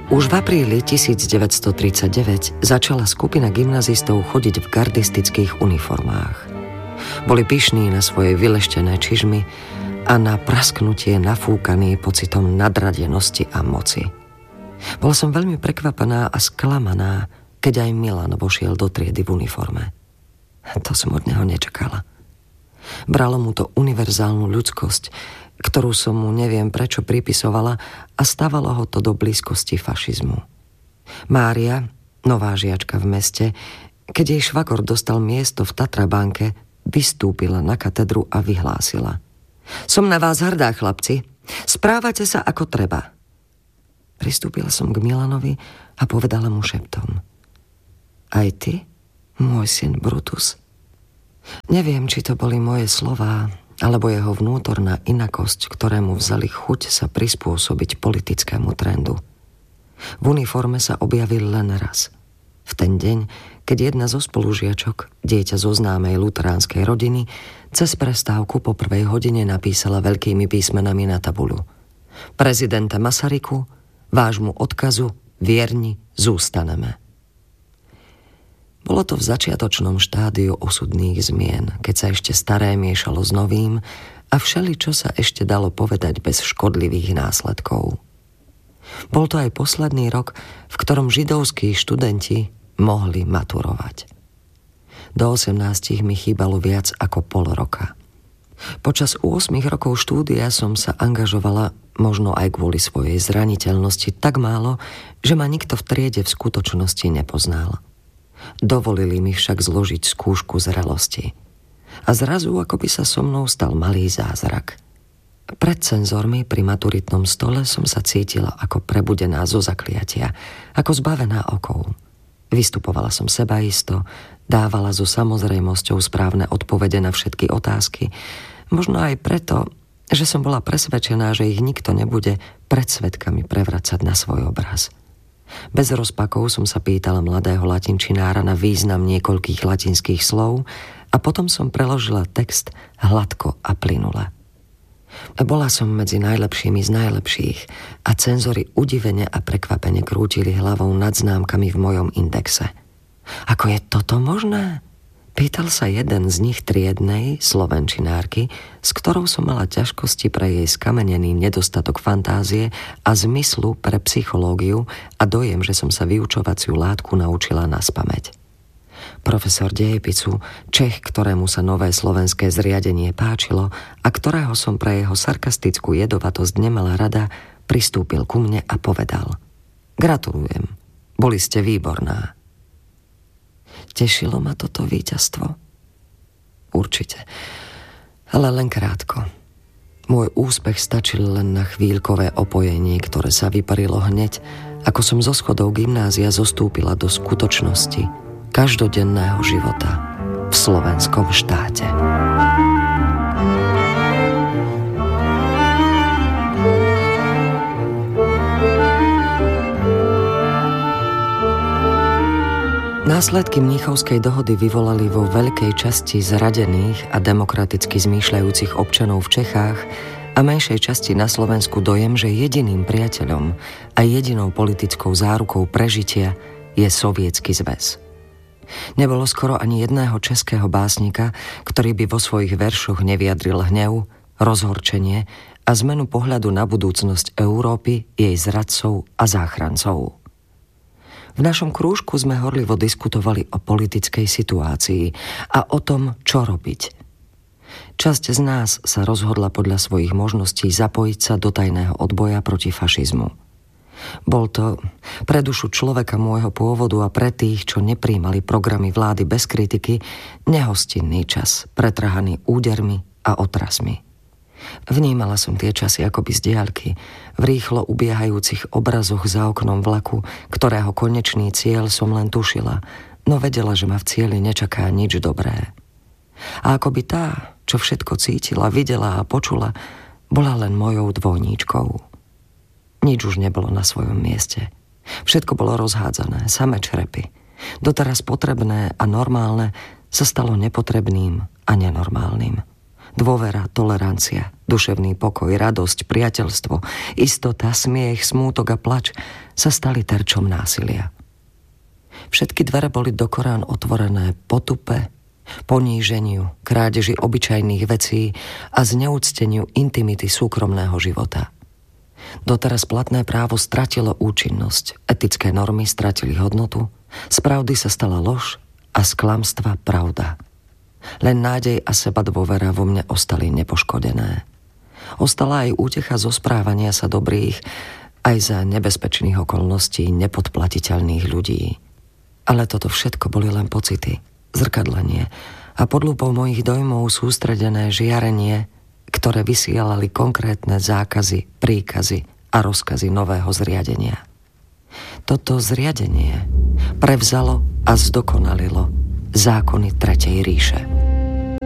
Už v apríli 1939 začala skupina gymnazistov chodiť v gardistických uniformách. Boli pyšní na svoje vyleštené čižmy a na prasknutie nafúkaný pocitom nadradenosti a moci. Bola som veľmi prekvapená a sklamaná, keď aj Milan vošiel do triedy v uniforme. To som od neho nečakala. Bralo mu to univerzálnu ľudskosť, ktorú som mu neviem prečo pripisovala, a stávalo ho to do blízkosti fašizmu. Mária, nová žiačka v meste, keď jej švagor dostal miesto v Tatrabánke, vystúpila na katedru a vyhlásila: Som na vás hrdá, chlapci. Správate sa ako treba. Pristúpila som k Milanovi a povedala mu šeptom: Aj ty, môj syn Brutus? Neviem, či to boli moje slová, alebo jeho vnútorná inakosť, ktorému vzali chuť sa prispôsobiť politickému trendu. V uniforme sa objavil len raz. V ten deň, keď jedna zo spolužiačok, dieťa zo známej luteránskej rodiny, cez prestávku po 1:00 hodine napísala veľkými písmenami na tabuľu: Prezidenta Masaryku, vášmu odkazu vierni zústaneme. Bolo to v začiatočnom štádiu osudných zmien, keď sa ešte staré miešalo s novým a všeličo sa ešte dalo povedať bez škodlivých následkov. Bol to aj posledný rok, v ktorom židovskí študenti mohli maturovať. Do 18 mi chýbalo viac ako pol roka. Počas 8 rokov štúdia som sa angažovala, možno aj kvôli svojej zraniteľnosti, tak málo, že ma nikto v triede v skutočnosti nepoznal. Dovolili mi však zložiť skúšku zrelosti. A zrazu ako by sa so mnou stal malý zázrak. Pred cenzormi pri maturitnom stole som sa cítila ako prebudená zo zakliatia, ako zbavená okov. Vystupovala som sebaisto, dávala so samozrejmosťou správne odpovede na všetky otázky, možno aj preto, že som bola presvedčená, že ich nikto nebude pred svedkami prevracať na svoj obraz. Bez rozpakov som sa pýtala mladého latinčinára na význam niekoľkých latinských slov a potom som preložila text hladko a plynule. Bola som medzi najlepšími z najlepších a cenzori udivene a prekvapene krútili hlavou nad známkami v mojom indexe. Ako je toto možné? Pýtal sa jeden z nich triednej slovenčinárky, s ktorou som mala ťažkosti pre jej skamenený nedostatok fantázie a zmyslu pre psychológiu a dojem, že som sa vyučovaciu látku naučila naspamäť. Profesor dejepisu, Čech, ktorému sa nové slovenské zriadenie páčilo a ktorého som pre jeho sarkastickú jedovatosť nemala rada, pristúpil ku mne a povedal: Gratulujem, boli ste výborná. Tešilo ma toto víťazstvo? Určite, ale len krátko. Môj úspech stačil len na chvíľkové opojenie, ktoré sa vyparilo hneď, ako som zo schodov gymnázia zostúpila do skutočnosti každodenného života v slovenskom štáte. Následky Mníchovskej dohody vyvolali vo veľkej časti zradených a demokraticky zmýšľajúcich občanov v Čechách a menšej časti na Slovensku dojem, že jediným priateľom a jedinou politickou zárukou prežitia je Sovietsky zväz. Nebolo skoro ani jedného českého básnika, ktorý by vo svojich veršoch nevyjadril hnev, rozhorčenie a zmenu pohľadu na budúcnosť Európy, jej zradcov a záchrancov. V našom krúžku sme horlivo diskutovali o politickej situácii a o tom, čo robiť. Časť z nás sa rozhodla podľa svojich možností zapojiť sa do tajného odboja proti fašizmu. Bol to pre dušu človeka môjho pôvodu a pre tých, čo nepríjmali programy vlády bez kritiky, nehostinný čas, pretrhaný údermi a otrasmi. Vnímala som tie časy akoby z diaľky, v rýchlo ubiehajúcich obrazoch za oknom vlaku, ktorého konečný cieľ som len tušila, no vedela, že ma v cieli nečaká nič dobré. A akoby tá, čo všetko cítila, videla a počula, bola len mojou dvojníčkou. Nič už nebolo na svojom mieste. Všetko bolo rozhádzané, samé črepy. Doteraz potrebné a normálne sa stalo nepotrebným a nenormálnym. Dôvera, tolerancia, Duševný pokoj, radosť, priateľstvo, istota, smiech, smútok a plač sa stali terčom násilia. Všetky dvere boli do Korán otvorené potupe, poníženiu, krádeži obyčajných vecí a zneúcteniu intimity súkromného života. Doteraz platné právo stratilo účinnosť, etické normy stratili hodnotu, z pravdy sa stala lož a z klamstva pravda. Len nádej a sebadôvera vo mne ostali nepoškodené. Ostala aj útecha zo správania sa dobrých, aj za nebezpečných okolností nepodplatiteľných ľudí. Ale toto všetko boli len pocity, zrkadlenie a pod lupou mojich dojmov sústredené žiarenie, ktoré vysielali konkrétne zákazy, príkazy a rozkazy nového zriadenia. Toto zriadenie prevzalo a zdokonalilo zákony Tretej ríše.